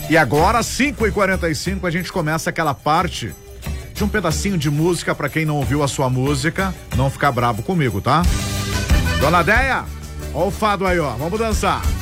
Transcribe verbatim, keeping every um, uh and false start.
E agora, cinco e quarenta e cinco, a gente começa aquela parte de um pedacinho de música pra quem não ouviu a sua música, não ficar bravo comigo, tá? Dona Deia, ó o fado aí, ó, vamos dançar.